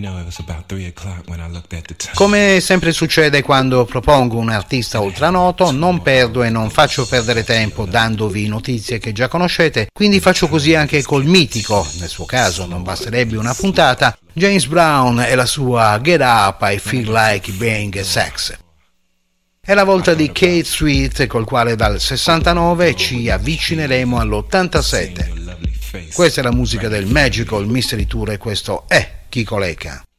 Come sempre succede quando propongo un artista ultranoto, non perdo e non faccio perdere tempo dandovi notizie che già conoscete, quindi faccio così anche col mitico, nel suo caso non basterebbe una puntata, James Brown e la sua Get Up, I Feel Like Being Sex. È la volta di Kate Sweet, col quale dal 69 ci avvicineremo all'87. Questa è la musica del Magical Mystery Tour e questo è Kiko Leka.